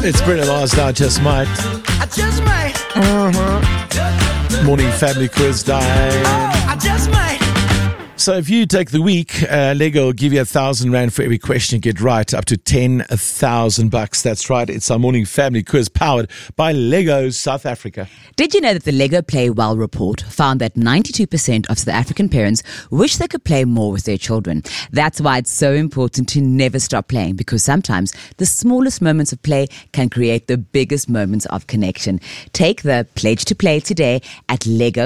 It's Bruno Mars now, Just Might. I just might. Morning family quiz day. I just might. So if you take the week, Lego will give you R1,000 for every question you get right, up to $10,000. That's right. It's our morning family quiz powered by Lego South Africa. Did you know that the Lego Play Well report found that 92% of South African parents wish they could play more with their children? That's why it's so important to never stop playing, because sometimes the smallest moments of play can create the biggest moments of connection. Take the pledge to play today at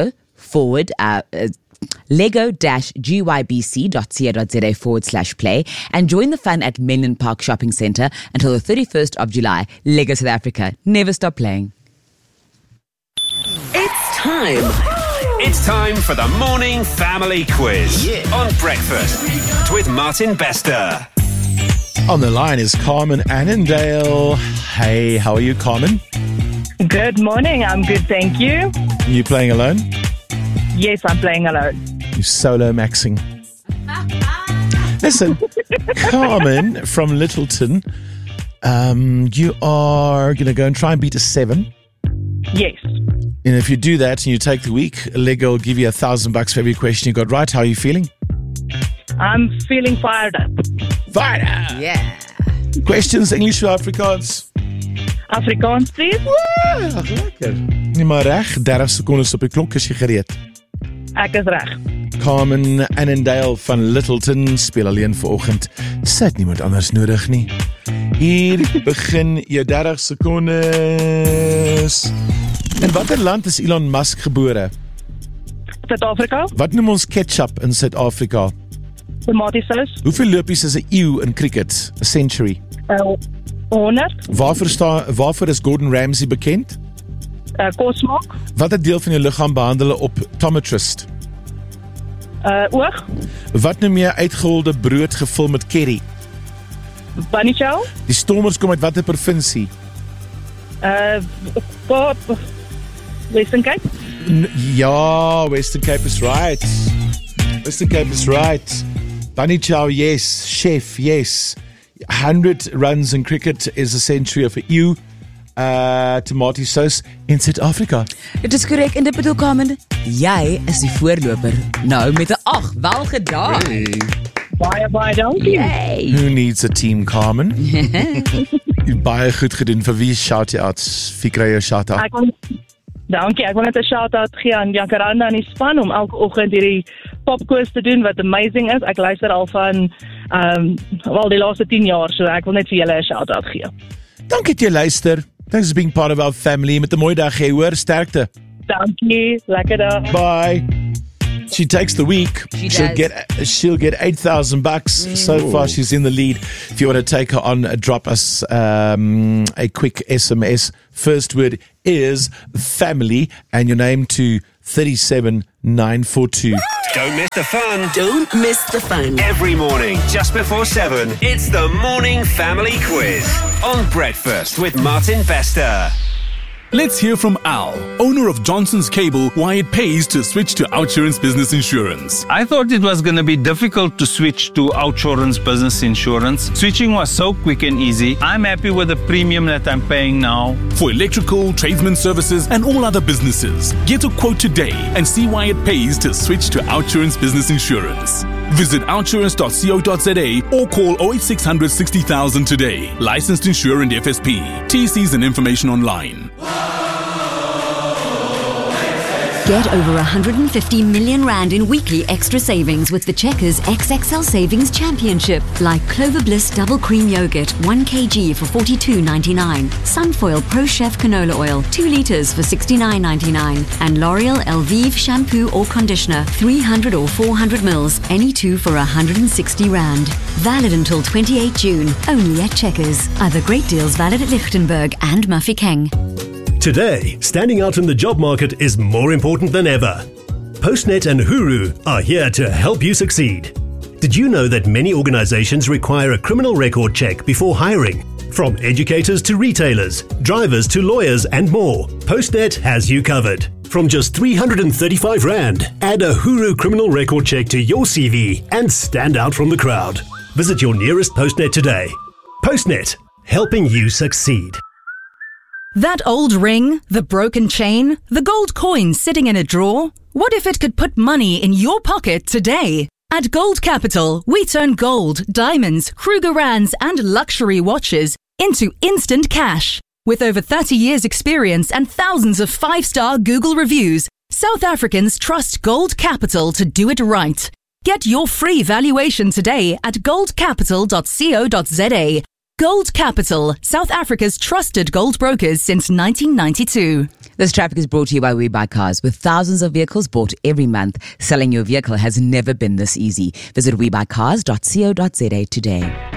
lego-gybc.co.za/play and join the fun at Menlyn Park Shopping Centre until the 31st of July. Lego South Africa. Never stop playing. It's time for the morning family quiz on Breakfast with Martin Bester. On the line is Carmen Annandale. Hey, how are you, Carmen? Good morning. I'm good, thank you. You playing alone? Yes, I'm playing alone. You solo maxing. Listen, Carmen from Littleton, you are going to go and try and beat a 7. Yes. And if you do that and you take the week, Lego will give you $1,000 for every question you got right. How are you feeling? I'm feeling fired up. Fired up! Yeah. Questions, English or Afrikaans? Afrikaans, please. Ag, lekker. Nie maar reg, 30 sekondes op die klok is jy gereed. Ek is reg. Carmen Annandale van Littleton speel alleen vanoggend. Sit niemand anders nodig nie. Hier begin jou 30 sekondes. In watter land is Elon Musk gebore? Suid-Afrika, Wat noem ons ketchup in Suid-Afrika? tomatiesaus, Hoeveel lopies is 'n eeu in cricket? A century. 100, Waarvoor is Gordon Ramsay bekend? kosmaak, Watter deel van jou liggaam behandel 'n optometrist? oog, Wat noem jy uitgeholde brood gevul met curry? bunny chow, Die stormers kom uit watter provinsie? Kaap, Western Cape, Ja, Western Cape is right. Western Cape is right. Bunny chow, yes. Chef, yes. 100 runs in cricket is a century of a eeu. Tomato sauce in Suid-Afrika. Dit is korrek en dit bedoel, Carmen, jy is die voorloper. Nou met 'n 8, wel gedaan. baie dankie. Yay. Who needs a team, Carmen? Jy baie goed gedoen. Vir wie shout jy out? Wie kry jou shout out? Dankie, ek wil net 'n shout-out gee aan Jacaranda en die span om elke oggend hierdie popquiz te doen wat amazing is. Ek luister al van wel die laaste 10 jaar, so ek wil net vir julle 'n shout-out gee. Dankie dat jy luister. Thanks for being part of our family. Met 'n mooi dag, jy hoor, sterkte. Dankie, lekker dag. Bye. She takes the week. She'll get $8,000. So far, she's in the lead. If you want to take her on, drop us a quick SMS. First word is family and your name to 37942. Don't miss the fun. Don't miss the fun. Every morning, just before 7, it's the morning family quiz on Breakfast with Martin Bester. Let's hear from Al, owner of Johnson's Cable, why it pays to switch to OUTsurance Business Insurance. I thought it was going to be difficult to switch to OUTsurance Business Insurance. Switching was so quick and easy. I'm happy with the premium that I'm paying now. For electrical, tradesman services and all other businesses, get a quote today and see why it pays to switch to OUTsurance Business Insurance. Visit outsurance.co.za or call 08600 60,000 today. Licensed insurer and FSP. TCs and information online. Get over 150 million rand in weekly extra savings with the Checkers XXL Savings Championship, like Clover Bliss Double Cream Yogurt 1 kg for $42.99, Sunfoil Pro Chef Canola Oil 2 litres for $69.99, and L'Oreal Elvive Shampoo or Conditioner 300 or 400 mils, any two for 160 rand. Valid until 28 June, only at Checkers. Other great deals valid at Lichtenberg and Mafeking. Today, standing out in the job market is more important than ever. Postnet and Huru are here to help you succeed. Did you know that many organizations require a criminal record check before hiring? From educators to retailers, drivers to lawyers and more, Postnet has you covered. From just 335 Rand, add a Huru criminal record check to your CV and stand out from the crowd. Visit your nearest Postnet today. Postnet, helping you succeed. That old ring, the broken chain, the gold coin sitting in a drawer? What if it could put money in your pocket today? At Gold Capital, we turn gold, diamonds, Krugerrands and luxury watches into instant cash. With over 30 years experience and thousands of 5-star Google reviews, South Africans trust Gold Capital to do it right. Get your free valuation today at goldcapital.co.za. Gold Capital, South Africa's trusted gold brokers since 1992. This traffic is brought to you by We Buy Cars. With thousands of vehicles bought every month, selling your vehicle has never been this easy. Visit webuycars.co.za today.